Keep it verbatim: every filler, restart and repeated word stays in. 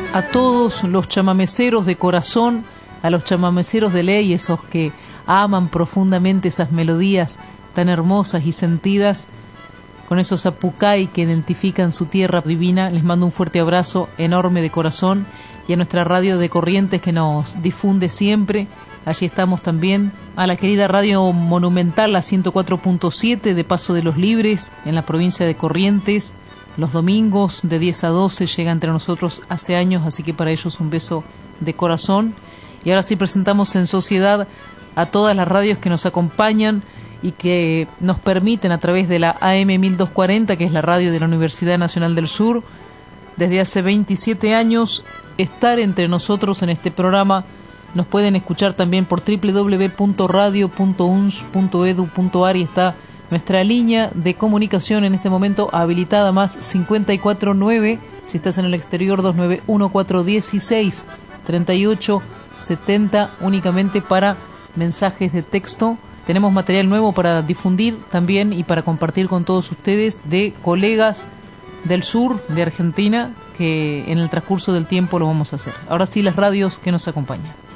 a todos los chamameceros de corazón, a los chamameceros de ley, esos que aman profundamente esas melodías tan hermosas y sentidas, con esos apucay que identifican su tierra divina. Les mando un fuerte abrazo enorme de corazón, y a nuestra radio de Corrientes que nos difunde siempre, allí estamos también, a la querida radio Monumental, la ciento cuatro punto siete de Paso de los Libres, en la provincia de Corrientes. Los domingos de diez a doce llega entre nosotros hace años, así que para ellos un beso de corazón. Y ahora sí presentamos en sociedad a todas las radios que nos acompañan y que nos permiten a través de la A M mil doscientos cuarenta, que es la radio de la Universidad Nacional del Sur, desde hace veintisiete años estar entre nosotros en este programa. Nos pueden escuchar también por doble u doble u doble u punto radio punto u n s punto e d u punto a r y está nuestra línea de comunicación en este momento habilitada, más cincuenta y cuatro nueve, si estás en el exterior, dos nueve uno cuatro uno seis tres ocho siete cero, únicamente para mensajes de texto. Tenemos material nuevo para difundir también y para compartir con todos ustedes, de colegas del sur de Argentina, que en el transcurso del tiempo lo vamos a hacer. Ahora sí, las radios que nos acompañan.